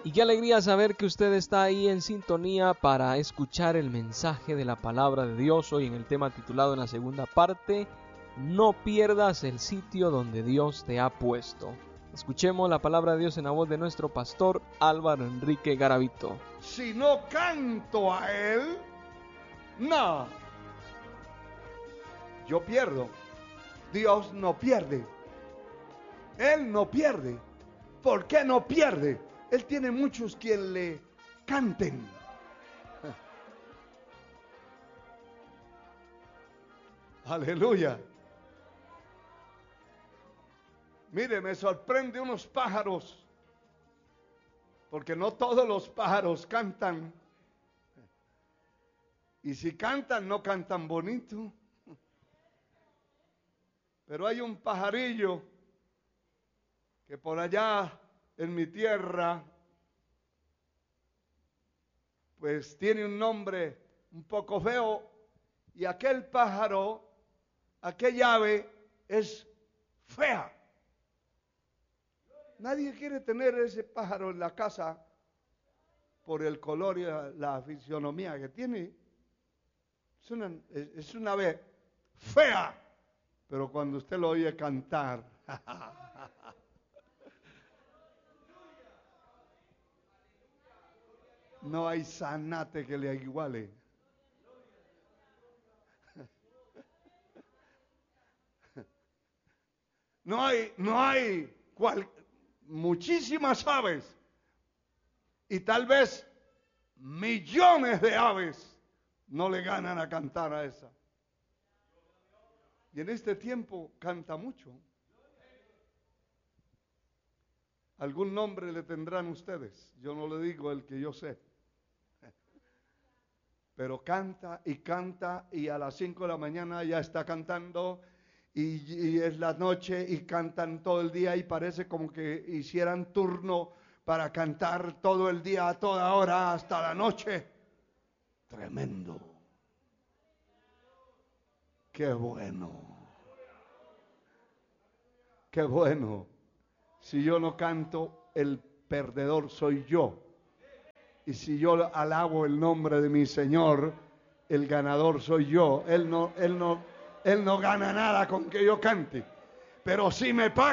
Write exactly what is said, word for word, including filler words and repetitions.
Y qué alegría saber que usted está ahí en sintonía para escuchar el mensaje de la palabra de Dios hoy en el tema titulado en la segunda parte, no pierdas el sitio donde Dios te ha puesto. Escuchemos la palabra de Dios en la voz de nuestro pastor Álvaro Enrique Garavito. Si no canto a Él, no, yo pierdo. Dios no pierde. Él no pierde. ¿Por qué no pierde? Él tiene muchos quien le canten. Aleluya. Mire, me sorprende unos pájaros, porque no todos los pájaros cantan. Y si cantan, no cantan bonito. Pero hay un pajarillo que por allá en mi tierra, pues tiene un nombre un poco feo, y aquel pájaro, aquella ave es fea. Nadie quiere tener ese pájaro en la casa por el color y la, la fisionomía que tiene. Es una, es una ave fea, pero cuando usted lo oye cantar, no hay zanate que le iguale. No hay, no hay cual, muchísimas aves y tal vez millones de aves no le ganan a cantar a esa. Y en este tiempo canta mucho. Algún nombre le tendrán ustedes. Yo no le digo el que yo sé. Pero canta y canta y a las cinco de la mañana ya está cantando y, y es la noche y cantan todo el día y parece como que hicieran turno para cantar todo el día, a toda hora, hasta la noche. Tremendo. Qué bueno. Qué bueno. Si yo no canto, el perdedor soy yo. Y si yo alabo el nombre de mi Señor, el ganador soy yo. Él no, él no, él no gana nada con que yo cante. Pero si me paga